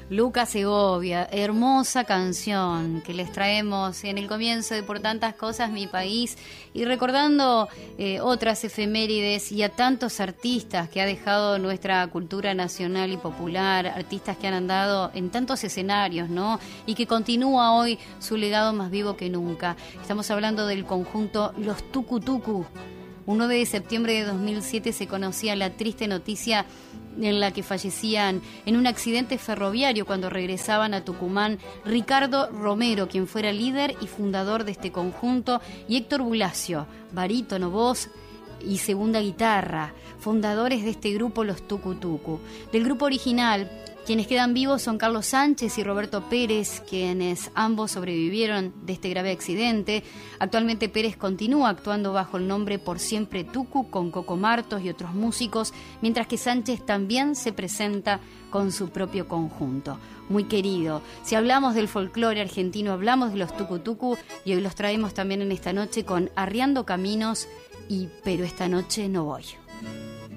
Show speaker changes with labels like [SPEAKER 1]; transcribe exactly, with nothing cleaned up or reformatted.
[SPEAKER 1] Lucas Segovia, hermosa canción que les traemos en el comienzo de Por Tantas Cosas Mi País, y recordando eh, otras efemérides y a tantos artistas que ha dejado nuestra cultura nacional y popular, artistas que han andado en tantos escenarios, ¿no? Y que continúa hoy su legado más vivo que nunca. Estamos hablando del conjunto Los Tucu Tucu. Un nueve de septiembre de dos mil siete se conocía la triste noticia en la que fallecían en un accidente ferroviario cuando regresaban a Tucumán Ricardo Romero, quien fuera líder y fundador de este conjunto, y Héctor Bulacio, barítono, voz y segunda guitarra, fundadores de este grupo Los Tucu Tucu. Del grupo original, quienes quedan vivos son Carlos Sánchez y Roberto Pérez, quienes ambos sobrevivieron de este grave accidente. Actualmente Pérez continúa actuando bajo el nombre Por Siempre Tucu con Coco Martos y otros músicos, mientras que Sánchez también se presenta con su propio conjunto. Muy querido, si hablamos del folclore argentino, hablamos de los Tucu Tucu, y hoy los traemos también en esta noche con Arriando Caminos y Pero esta noche no voy.